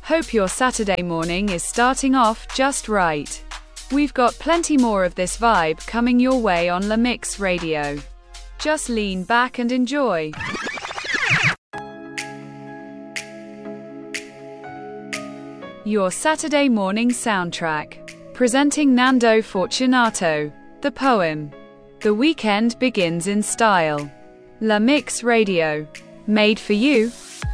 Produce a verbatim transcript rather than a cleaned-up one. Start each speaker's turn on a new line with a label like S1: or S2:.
S1: Hope your Saturday morning is starting off just right. We've got plenty more of this vibe coming your way on La Mix Radio. Just lean back and enjoy. Your Saturday morning soundtrack. Presenting Nando Fortunato. The poem. The weekend begins in style. La Mix Radio. Made for you.